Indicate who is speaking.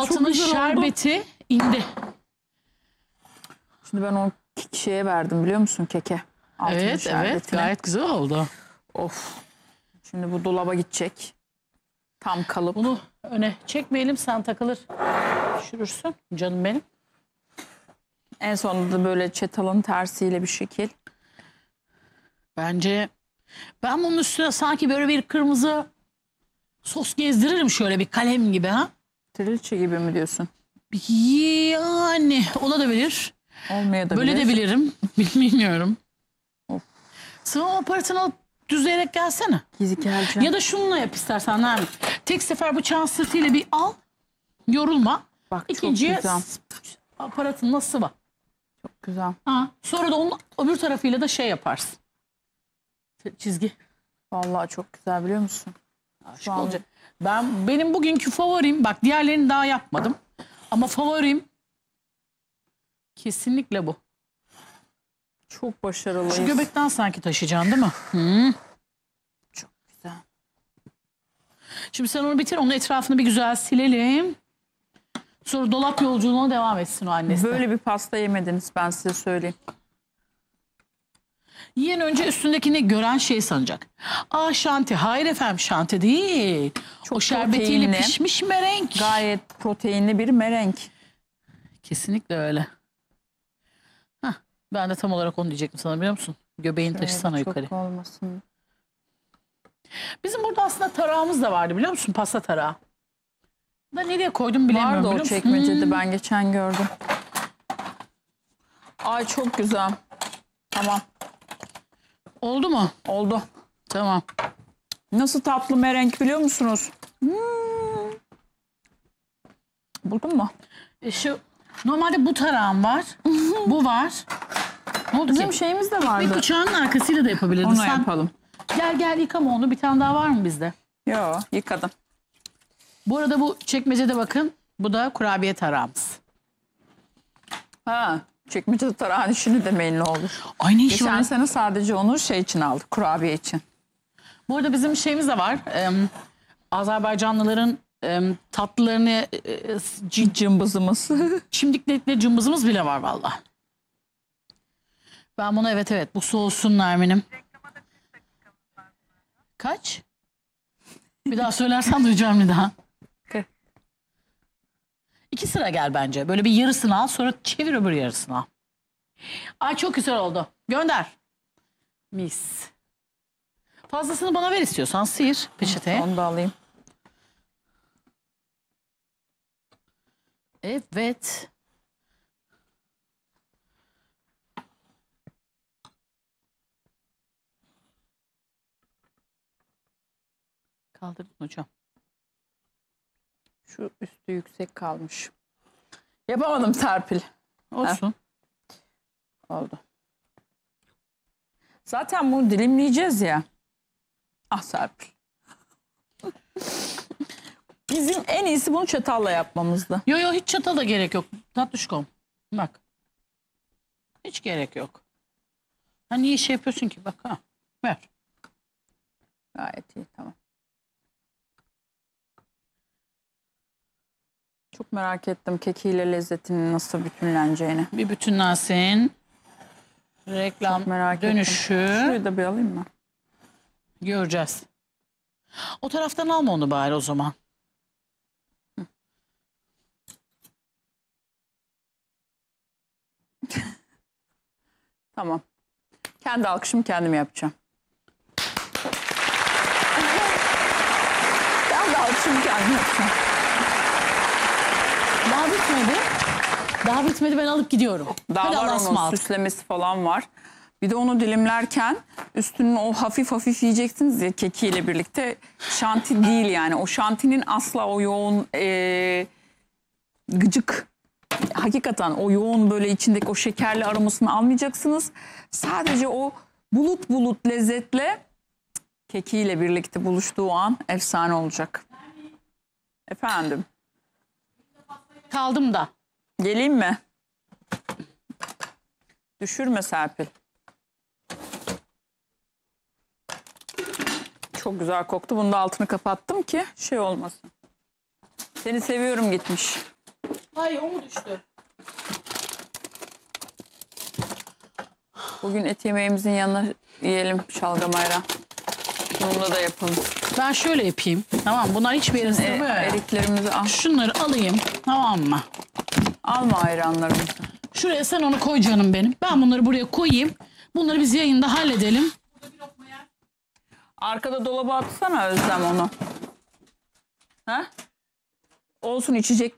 Speaker 1: altının şerbeti indi.
Speaker 2: Şimdi ben onu şeye verdim biliyor musun, keke. Altının
Speaker 1: Evet
Speaker 2: şerbetine.
Speaker 1: gayet güzel oldu.
Speaker 2: Of. Şimdi bu dolaba gidecek. Tam kalıp.
Speaker 1: Bunu öne çekmeyelim, sen takılır düşürürsün canım benim.
Speaker 2: En sonunda da böyle çatalın tersiyle bir şekil.
Speaker 1: Bence ben bunun üstüne sanki böyle bir kırmızı sos gezdiririm şöyle bir kalem gibi ha.
Speaker 2: Trilce gibi mi diyorsun?
Speaker 1: Yani olabilir.
Speaker 2: Olmayabilir.
Speaker 1: Böyle de bilirim. Bilmiyorum.
Speaker 2: Of.
Speaker 1: Sıvama aparatını alıp düzleyerek gelsene.
Speaker 2: Gizli geleceğim.
Speaker 1: Ya da şununla yap istersen Nermin. Tek sefer bıçağın sırtıyla bir al. Yorulma.
Speaker 2: Bak
Speaker 1: İkinciye
Speaker 2: çok güzel.
Speaker 1: aparatınla sıva.
Speaker 2: Çok güzel.
Speaker 1: Ha, sonra da onun öbür tarafıyla da şey yaparsın. Çizgi.
Speaker 2: Vallahi çok güzel biliyor musun?
Speaker 1: Aşık olacak. Benim bugünkü favorim, bak diğerlerini daha yapmadım. Ama favorim kesinlikle bu.
Speaker 2: Çok başarılıyız.
Speaker 1: Şu göbekten sanki taşıyacaksın değil mi? Hı.
Speaker 2: Çok güzel.
Speaker 1: Şimdi sen onu bitir, onun etrafını bir güzel silelim. Sonra dolap yolculuğuna devam etsin o annesi.
Speaker 2: Böyle bir pasta yemediniz, ben size söyleyeyim.
Speaker 1: Yiyen önce üstündekini gören şey sanacak. Aa şanti. Hayır efendim, şanti değil.
Speaker 2: Çok
Speaker 1: o şerbetiyle
Speaker 2: proteinli.
Speaker 1: pişmiş merenk.
Speaker 2: Gayet proteinli bir merenk.
Speaker 1: Kesinlikle öyle. Hah, ben de tam olarak onu diyecektim sana, biliyor musun? Göbeğini taşısana
Speaker 2: Çok
Speaker 1: yukarı.
Speaker 2: olmasın.
Speaker 1: Bizim burada aslında tarağımız da vardı, biliyor musun? Pasta tarağı. Da nereye koydum bilemiyorum.
Speaker 2: Vardı o
Speaker 1: biliyor musun?
Speaker 2: çekmecede, ben geçen gördüm. Ay çok güzel. Tamam.
Speaker 1: Oldu mu?
Speaker 2: Oldu.
Speaker 1: Tamam.
Speaker 2: Nasıl tatlı merenk biliyor musunuz? Buldun mu?
Speaker 1: Şu normalde bu tarağım var. Bu var. Ne oldu
Speaker 2: Bizim
Speaker 1: ki?
Speaker 2: şeyimiz de
Speaker 1: Ve
Speaker 2: vardı.
Speaker 1: bıçağın arkasıyla da yapabilirdin.
Speaker 2: Onu
Speaker 1: Sen
Speaker 2: yapalım.
Speaker 1: gel yıkama onu. Bir tane daha var mı bizde?
Speaker 2: Yo, yıkadım.
Speaker 1: Bu arada bu çekmecede bakın. Bu da kurabiye tarağımız.
Speaker 2: Ha, çekmecede tarağın işini demeyin ne olur.
Speaker 1: Ay ne işi
Speaker 2: Geçen
Speaker 1: var?
Speaker 2: sene sadece onu şey için aldık, kurabiye için.
Speaker 1: Bu arada bizim şeyimiz de var. Azerbaycanlıların tatlılarını
Speaker 2: Cımbızımız.
Speaker 1: çimdikledikleri cımbızımız bile var valla. Ben bunu evet bu soğusun Nermin'im. Kaç? Bir daha söylersen duyacağım bir daha. 2 sıra gel bence. Böyle bir yarısını al, sonra çevir öbür yarısını al. Ay çok güzel oldu. Gönder. Mis. Fazlasını bana ver istiyorsan, sıyır peçeteye.
Speaker 2: Onu da alayım.
Speaker 1: Evet. Kaldırdın hocam.
Speaker 2: Şu üstü yüksek kalmış. Yapamadım Serpil.
Speaker 1: Olsun.
Speaker 2: Oldu. Zaten bunu dilimleyeceğiz ya. Ah Serpil. Bizim en iyisi bunu çatalla yapmamızdı.
Speaker 1: Yo hiç çatala gerek yok. Tatlışkom. Bak. Hiç gerek yok. Ha niye şey yapıyorsun ki? Bak ha. Ver.
Speaker 2: Gayet iyi, tamam. Çok merak ettim kekiyle lezzetinin nasıl bütünleneceğini.
Speaker 1: Bir bütünlensin. Reklam
Speaker 2: Merak
Speaker 1: dönüşü.
Speaker 2: ettim. Şurayı da bir alayım mı?
Speaker 1: Göreceğiz. O taraftan alma onu bari o zaman.
Speaker 2: Tamam. Kendi alkışımı kendim yapacağım. Kendi alkışımı kendim yapacağım.
Speaker 1: Daha bitmedi. Daha bitmedi, ben alıp gidiyorum.
Speaker 2: Daha
Speaker 1: Hadi
Speaker 2: var
Speaker 1: Allah'a
Speaker 2: onun
Speaker 1: ısmarladık.
Speaker 2: süslemesi falan var. Bir de onu dilimlerken üstünün o hafif yiyeceksiniz ya kekiyle birlikte. Şanti değil yani. O şantinin asla o yoğun gıcık, hakikaten o yoğun böyle içindeki o şekerli aromasını almayacaksınız. Sadece o bulut lezzetle kekiyle birlikte buluştuğu an efsane olacak. Efendim.
Speaker 1: Kaldım da.
Speaker 2: Geleyim mi? Düşürme Serpil. Çok güzel koktu. Bunu da altını kapattım ki şey olmasın. Seni seviyorum gitmiş.
Speaker 1: Ay o mu düştü?
Speaker 2: Bugün et yemeğimizin yanına yiyelim şalgam ayran. Bununla da yapalım.
Speaker 1: Ben şöyle yapayım. Tamam, bunlar hiçbir yere sığmıyor ya.
Speaker 2: Eriklerimizi al.
Speaker 1: Şunları alayım, tamam mı?
Speaker 2: Alma ayranlarımızı.
Speaker 1: Şuraya sen onu koy canım benim. Ben bunları buraya koyayım. Bunları biz yayında halledelim.
Speaker 2: Arkada dolaba atsana Özlem onu. Ha? Olsun, içecek